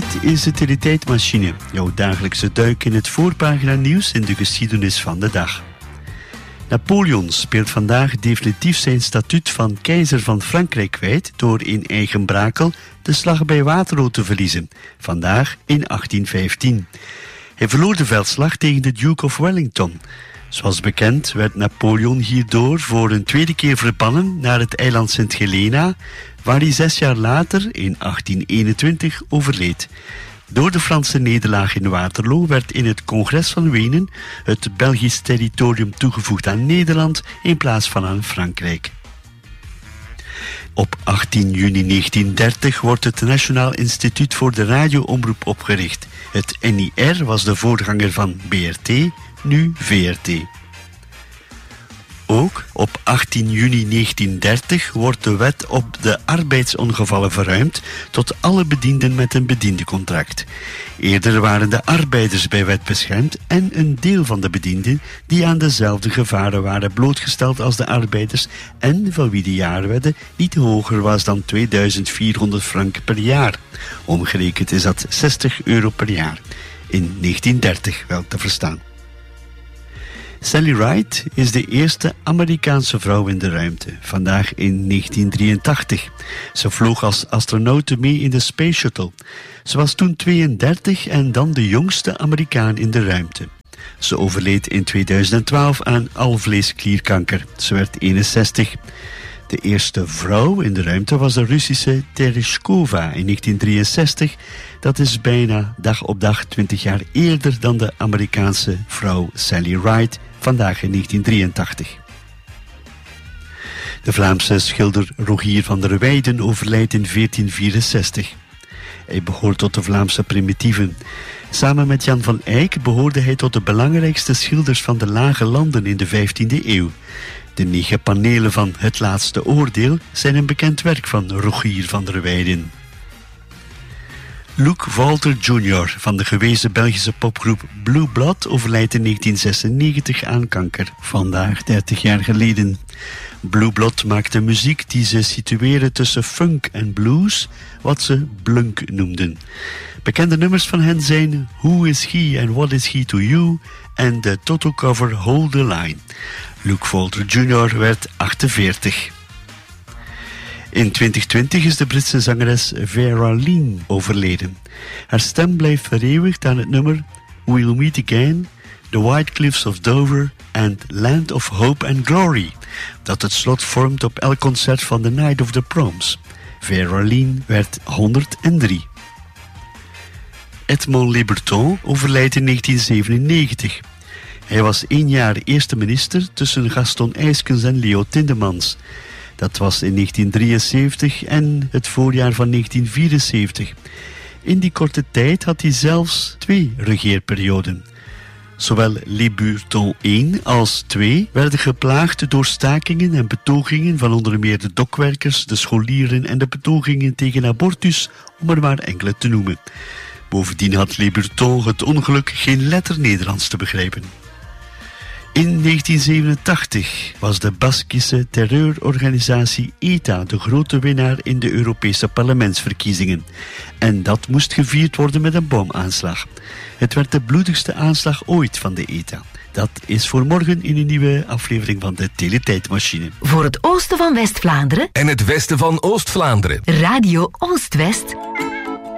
Dit is de Teletijdmachine, jouw dagelijkse duik in het voorpagina nieuws in de geschiedenis van de dag. Napoleon speelt vandaag definitief zijn statuut van keizer van Frankrijk kwijt door in eigen brakel de slag bij Waterloo te verliezen, vandaag in 1815. Hij verloor de veldslag tegen de Duke of Wellington. Zoals bekend werd Napoleon hierdoor voor een tweede keer verbannen naar het eiland Sint Helena, waar hij 6 jaar later, in 1821, overleed. Door de Franse nederlaag in Waterloo werd in het Congres van Wenen het Belgisch territorium toegevoegd aan Nederland in plaats van aan Frankrijk. Op 18 juni 1930 wordt het Nationaal Instituut voor de Radioomroep opgericht. Het NIR was de voorganger van BRT, nu VRT. Ook op 18 juni 1930 wordt de wet op de arbeidsongevallen verruimd tot alle bedienden met een bediendencontract. Eerder waren de arbeiders bij wet beschermd en een deel van de bedienden die aan dezelfde gevaren waren blootgesteld als de arbeiders en van wie de jaarwedde niet hoger was dan 2400 frank per jaar. Omgerekend is dat €60 per jaar. In 1930 wel te verstaan. Sally Ride is de eerste Amerikaanse vrouw in de ruimte, vandaag in 1983. Ze vloog als astronaute mee in de Space Shuttle. Ze was toen 32 en dan de jongste Amerikaan in de ruimte. Ze overleed in 2012 aan alvleesklierkanker. Ze werd 61. De eerste vrouw in de ruimte was de Russische Tereshkova in 1963. Dat is bijna dag op dag 20 jaar eerder dan de Amerikaanse vrouw Sally Ride, vandaag in 1983. De Vlaamse schilder Rogier van der Weyden overlijdt in 1464. Hij behoort tot de Vlaamse primitieven. Samen met Jan van Eyck behoorde hij tot de belangrijkste schilders van de Lage Landen in de 15e eeuw. De 9 panelen van Het Laatste Oordeel zijn een bekend werk van Rogier van der Weyden. Luke Walter Jr. van de gewezen Belgische popgroep Blue Blood overlijdt in 1996 aan kanker, vandaag 30 jaar geleden. Blue Blood maakte muziek die ze situeren tussen funk en blues, wat ze blunk noemden. Bekende nummers van hen zijn Who Is He and What Is He To You en de Toto-cover Hold The Line. Luke Walter Jr. werd 48. In 2020 is de Britse zangeres Vera Lynn overleden. Haar stem blijft vereeuwigd aan het nummer We'll Meet Again, The White Cliffs of Dover en Land of Hope and Glory, dat het slot vormt op elk concert van The Night of the Proms. Vera Lynn werd 103. Edmond Liberton overlijdt in 1997. Hij was 1 jaar eerste minister tussen Gaston Eyskens en Leo Tindemans. Dat was in 1973 en het voorjaar van 1974. In die korte tijd had hij zelfs 2 regeerperioden. Zowel Liberton 1 als 2 werden geplaagd door stakingen en betogingen van onder meer de dokwerkers, de scholieren en de betogingen tegen abortus, om er maar enkele te noemen. Bovendien had Liberton het ongeluk geen letter Nederlands te begrijpen. In 1987 was de Baskische terreurorganisatie ETA de grote winnaar in de Europese parlementsverkiezingen. En dat moest gevierd worden met een bomaanslag. Het werd de bloedigste aanslag ooit van de ETA. Dat is voor morgen in een nieuwe aflevering van de Teletijdmachine. Voor het oosten van West-Vlaanderen en het westen van Oost-Vlaanderen. Radio Oost-West